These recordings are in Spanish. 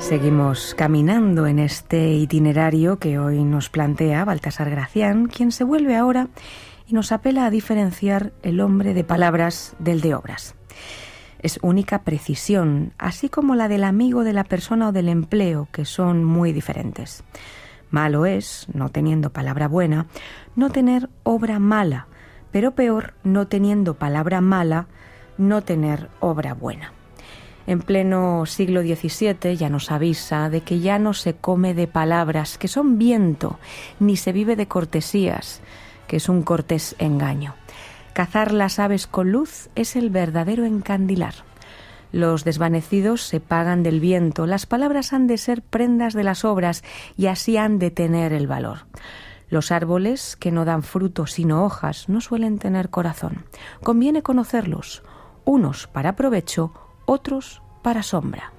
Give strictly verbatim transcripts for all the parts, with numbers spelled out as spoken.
Seguimos caminando en este itinerario que hoy nos plantea Baltasar Gracián, quien se vuelve ahora y nos apela a diferenciar el hombre de palabras del de obras. Es única precisión, así como la del amigo de la persona o del empleo, que son muy diferentes. Malo es, no teniendo palabra buena, no tener obra mala, pero peor, no teniendo palabra mala, no tener obra buena. En pleno siglo diecisiete ya nos avisa de que ya no se come de palabras que son viento, ni se vive de cortesías, que es un cortés engaño. Cazar las aves con luz es el verdadero encandilar. Los desvanecidos se pagan del viento, las palabras han de ser prendas de las obras y así han de tener el valor. Los árboles que no dan frutos sino hojas no suelen tener corazón. Conviene conocerlos, unos para provecho, otros para sombra.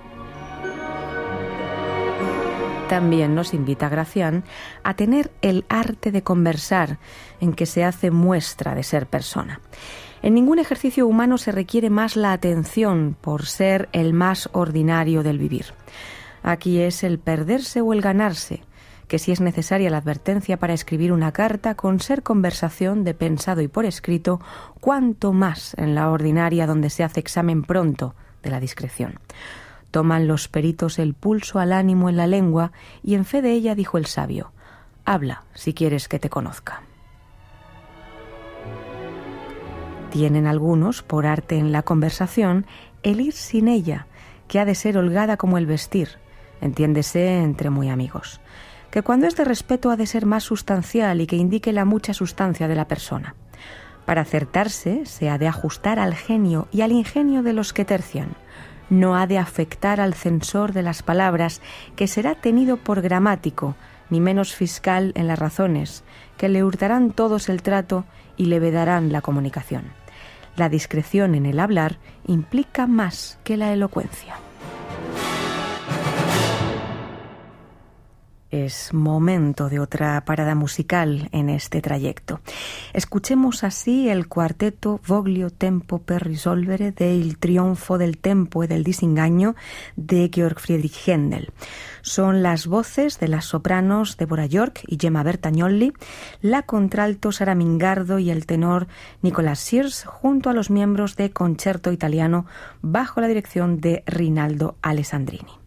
También nos invita Gracián a tener el arte de conversar, en que se hace muestra de ser persona. En ningún ejercicio humano se requiere más la atención por ser el más ordinario del vivir. Aquí es el perderse o el ganarse, que si es necesaria la advertencia para escribir una carta, con ser conversación de pensado y por escrito, cuanto más en la ordinaria donde se hace examen pronto de la discreción. Toman los peritos el pulso al ánimo en la lengua y en fe de ella dijo el sabio: habla si quieres que te conozca. Tienen algunos, por arte en la conversación, el ir sin ella, que ha de ser holgada como el vestir, entiéndese entre muy amigos, que cuando es de respeto ha de ser más sustancial y que indique la mucha sustancia de la persona. Para acertarse se ha de ajustar al genio y al ingenio de los que tercian. No ha de afectar al censor de las palabras, que será tenido por gramático, ni menos fiscal en las razones, que le hurtarán todos el trato y le vedarán la comunicación. La discreción en el hablar implica más que la elocuencia. Es momento de otra parada musical en este trayecto. Escuchemos así el cuarteto Voglio tempo per risolvere del Trionfo del tempo e del disinganno de Georg Friedrich Händel. Son las voces de las sopranos Deborah York y Gemma Bertagnolli, la contralto Sara Mingardo y el tenor Nicolas Sears, junto a los miembros de Concerto Italiano bajo la dirección de Rinaldo Alessandrini.